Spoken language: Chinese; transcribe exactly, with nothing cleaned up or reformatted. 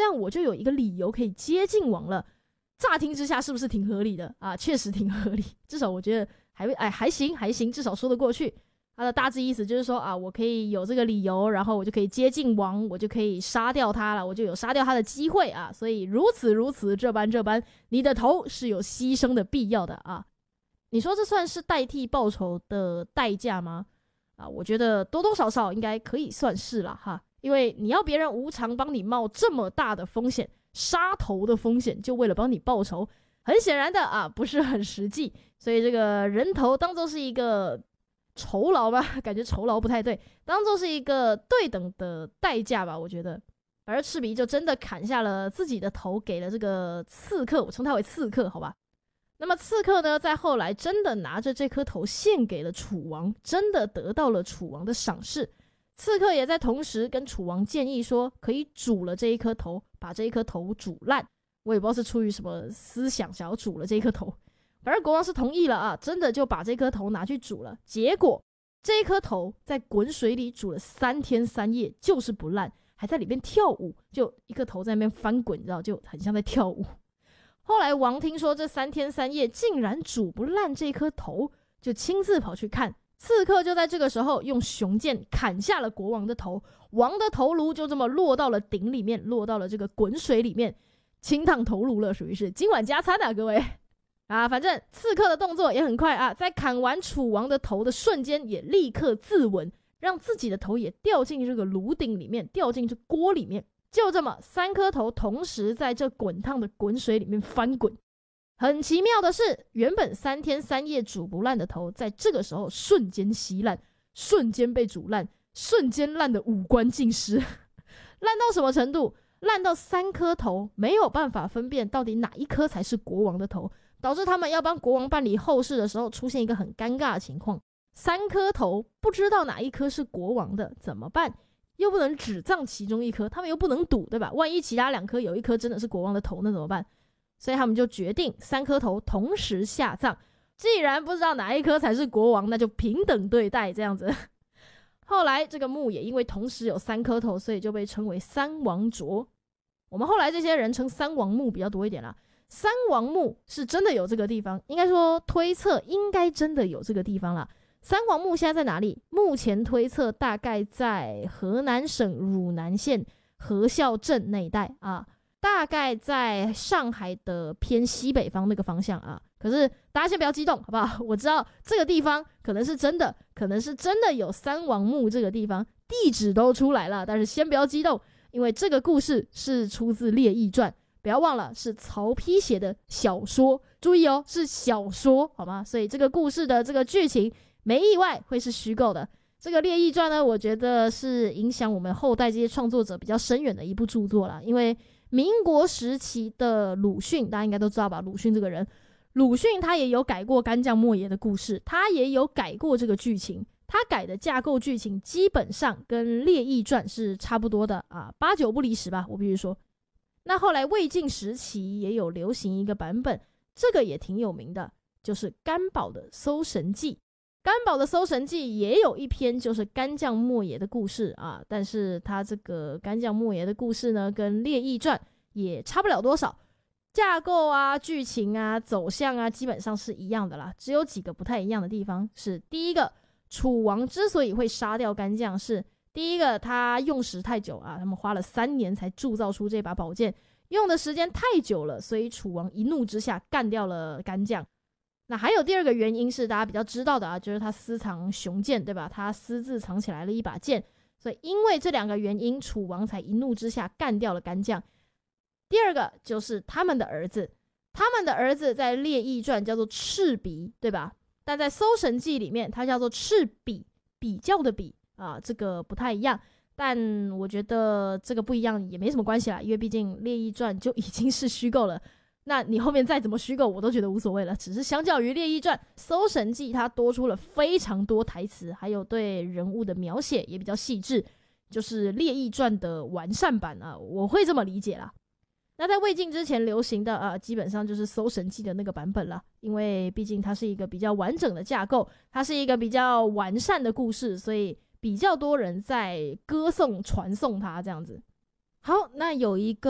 这样我就有一个理由可以接近王了。乍听之下是不是挺合理的啊？确实挺合理，至少我觉得还哎还行还行，至少说得过去。他的大致意思就是说啊，我可以有这个理由，然后我就可以接近王，我就可以杀掉他了，我就有杀掉他的机会啊。所以如此如此，这般这般，你的头是有牺牲的必要的啊。你说这算是代替报仇的代价吗？啊，我觉得多多少少应该可以算是啦哈，因为你要别人无偿帮你冒这么大的风险，杀头的风险，就为了帮你报仇，很显然的啊，不是很实际。所以这个人头当做是一个酬劳吧，感觉酬劳不太对，当做是一个对等的代价吧，我觉得。而赤鼻就真的砍下了自己的头，给了这个刺客，我称他为刺客，好吧。那么刺客呢，在后来真的拿着这颗头献给了楚王，真的得到了楚王的赏识。刺客也在同时跟楚王建议说，可以煮了这一颗头，把这一颗头煮烂。我也不知道是出于什么思想想要煮了这一颗头，反正国王是同意了啊，真的就把这颗头拿去煮了。结果这一颗头在滚水里煮了三天三夜，就是不烂，还在里面跳舞，就一颗头在那边翻滚，你知道，就很像在跳舞。后来王听说这三天三夜竟然煮不烂这颗头，就亲自跑去看。刺客就在这个时候用雄剑砍下了国王的头，王的头颅就这么落到了鼎里面，落到了这个滚水里面，清烫头颅了，属于是今晚加餐啊，各位啊！反正刺客的动作也很快啊，在砍完楚王的头的瞬间，也立刻自刎，让自己的头也掉进这个炉鼎里面，掉进这锅里面。就这么三颗头同时在这滚烫的滚水里面翻滚。很奇妙的是，原本三天三夜煮不烂的头，在这个时候瞬间稀烂，瞬间被煮烂，瞬间烂的五官尽失。烂到什么程度？烂到三颗头没有办法分辨到底哪一颗才是国王的头，导致他们要帮国王办理后事的时候出现一个很尴尬的情况。三颗头不知道哪一颗是国王的，怎么办？又不能只葬其中一颗，他们又不能赌，对吧？万一其他两颗有一颗真的是国王的头，那怎么办？所以他们就决定三颗头同时下葬。既然不知道哪一颗才是国王，那就平等对待这样子。后来这个墓也因为同时有三颗头，所以就被称为三王斫。我们后来这些人称三王墓比较多一点啦。三王墓是真的有这个地方，应该说推测应该真的有这个地方啦。三王墓现在在哪里？目前推测大概在河南省汝南县河孝镇那一带啊，大概在上海的偏西北方那个方向啊。可是大家先不要激动，好不好？我知道这个地方可能是真的，可能是真的有三王墓这个地方，地址都出来了，但是先不要激动，因为这个故事是出自《列异传》，不要忘了是曹丕写的小说，注意哦，是小说，好吗？所以这个故事的这个剧情没意外会是虚构的。这个《列异传》呢，我觉得是影响我们后代这些创作者比较深远的一部著作啦。因为民国时期的鲁迅，大家应该都知道吧？鲁迅这个人，鲁迅他也有改过干将莫邪的故事，他也有改过这个剧情，他改的架构剧情基本上跟《列异传》是差不多的啊，八九不离十吧，我必须说。那后来魏晋时期也有流行一个版本，这个也挺有名的，就是甘宝的《搜神记》。甘宝的《搜神记》也有一篇就是干将莫邪的故事啊，但是他这个干将莫邪的故事呢，跟《列异传》也差不了多少，架构啊、剧情啊、走向啊，基本上是一样的啦。只有几个不太一样的地方是：第一个，楚王之所以会杀掉干将，是第一个他用时太久啊，他们花了三年才铸造出这把宝剑，用的时间太久了，所以楚王一怒之下干掉了干将。那还有第二个原因是大家比较知道的啊，就是他私藏雄剑，对吧？他私自藏起来了一把剑，所以因为这两个原因，楚王才一怒之下干掉了干将。第二个就是他们的儿子，他们的儿子在《列异传》叫做赤鼻，对吧？但在《搜神记》里面，它叫做赤比，比较的比啊，这个不太一样。但我觉得这个不一样也没什么关系啦，因为毕竟《列异传》就已经是虚构了。那你后面再怎么虚构我都觉得无所谓了，只是相较于《列异传》，《搜神记》它多出了非常多台词，还有对人物的描写也比较细致，就是《列异传》的完善版啊，我会这么理解啦。那在魏晋之前流行的啊，基本上就是《搜神记》的那个版本啦，因为毕竟它是一个比较完整的架构，它是一个比较完善的故事，所以比较多人在歌颂传颂它这样子。好，那有一个